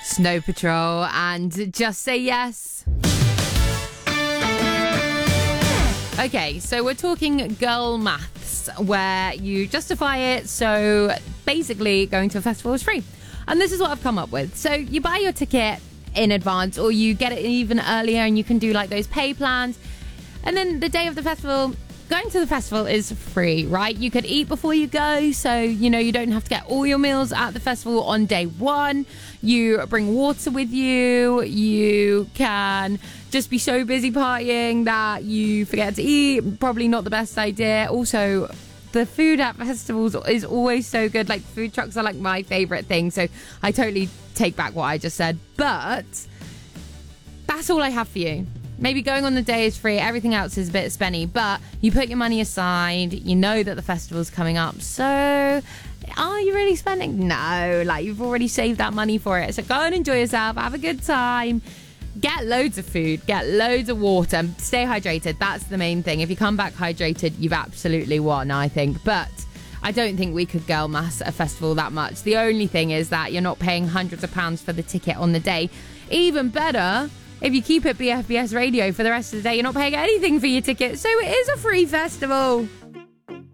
Snow Patrol and Just Say Yes. Okay, so we're talking girl maths, where you justify it, so basically going to a festival is free. And this is what I've come up with. So you buy your ticket in advance, or you get it even earlier, and you can do like those pay plans. And then the day of the festival, going to the festival is free, right? You could eat before you go, so you don't have to get all your meals at the festival on day one. You bring water with you. You can just be so busy partying that you forget to eat. Probably not the best idea. Also, the food at festivals is always so good. Like, food trucks are like my favorite thing, so I totally take back what I just said. But that's all I have for you. Maybe going on the day is free, everything else is a bit spenny, but you put your money aside, you know that the festival's coming up, so are you really spending? No, like, you've already saved that money for it, so go and enjoy yourself, have a good time, get loads of food, get loads of water, stay hydrated. That's the main thing. If you come back hydrated, you've absolutely won, I think. But I don't think we could girl mass a festival that much. The only thing is that you're not paying hundreds of pounds for the ticket on the day. Even better, if you keep it BFBS Radio for the rest of the day, you're not paying anything for your ticket, so it is a free festival.